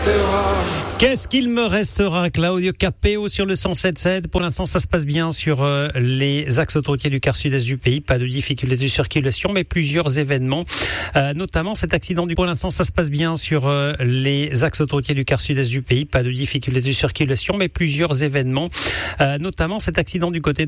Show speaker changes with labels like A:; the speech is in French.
A: Qu'est-ce qu'il me restera? Claudio Capéo sur le 107.7. Pour l'instant, ça se passe bien sur les axes autoroutiers du quart sud-est du pays. Pas de difficultés de circulation, mais plusieurs événements, notamment cet accident Pour l'instant, ça se passe bien sur les axes autoroutiers du quart sud-est du pays. Pas de difficultés de circulation, mais plusieurs événements, notamment cet accident du côté